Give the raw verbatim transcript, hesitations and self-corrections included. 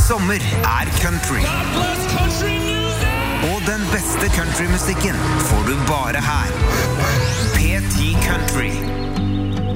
sommer er country. Og den beste countrymusikken får du bare her.